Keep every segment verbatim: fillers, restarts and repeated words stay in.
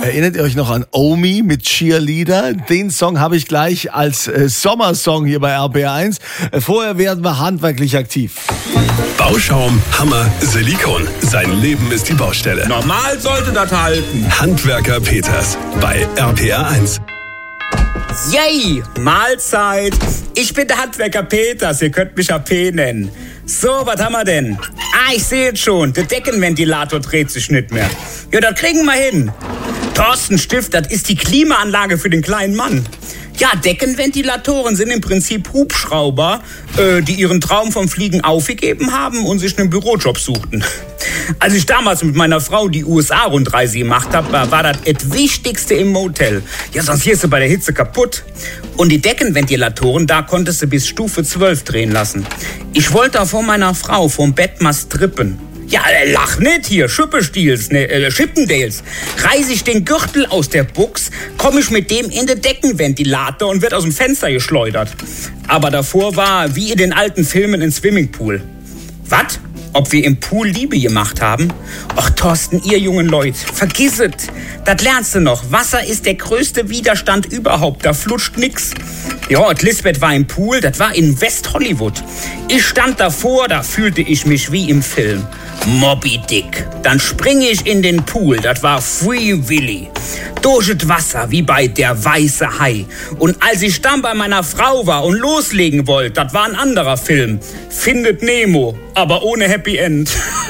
Erinnert ihr euch noch an Omi mit Cheerleader? Den Song habe ich gleich als äh, Sommersong hier bei R P R eins. Äh, vorher werden wir handwerklich aktiv. Bauschaum, Hammer, Silikon. Sein Leben ist die Baustelle. Normal sollte das halten. Handwerker Peters bei R P R eins. Yay, Mahlzeit. Ich bin der Handwerker Peters, ihr könnt mich A P nennen. So, was haben wir denn? Ah, ich sehe es schon, der Deckenventilator dreht sich nicht mehr. Ja, das kriegen wir hin. Thorsten Stift, das ist die Klimaanlage für den kleinen Mann. Ja, Deckenventilatoren sind im Prinzip Hubschrauber, äh, die ihren Traum vom Fliegen aufgegeben haben und sich einen Bürojob suchten. Als ich damals mit meiner Frau die U S A-Rundreise gemacht habe, war, war das das Wichtigste im Motel. Ja, sonst hier ist sie bei der Hitze kaputt. Und die Deckenventilatoren, da konntest du bis Stufe zwölf drehen lassen. Ich wollte da vor meiner Frau vom Bett mal strippen. Ja, lach nicht hier, Schippestiels, ne, äh, Chippendales. Reiß ich den Gürtel aus der Buchs, komme ich mit dem in den Deckenventilator und wird aus dem Fenster geschleudert. Aber davor war, wie in den alten Filmen, ein Swimmingpool. Was? Ob wir im Pool Liebe gemacht haben? Ach, Thorsten, ihr jungen Leute, vergiss es. Das lernst du noch. Wasser ist der größte Widerstand überhaupt. Da flutscht nix. Ja, und Lisbeth war im Pool, das war in West Hollywood. Ich stand davor, da fühlte ich mich wie im Film. Moby Dick. Dann springe ich in den Pool, das war Free Willy. Durch das Wasser, wie bei Der weiße Hai. Und als ich dann bei meiner Frau war und loslegen wollte, das war ein anderer Film. Findet Nemo, aber ohne Happy End.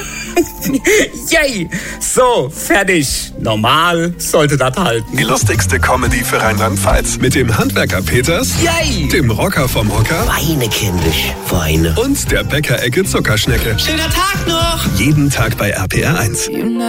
Yay! So, fertig. Normal sollte das halten. Die lustigste Comedy für Rheinland-Pfalz. Mit dem Handwerker Peters, Yay! dem Rocker vom Hocker Weine, kindisch, Weine. und der Bäckerecke Zuckerschnecke. Schöner Tag noch! Jeden Tag bei R P R eins.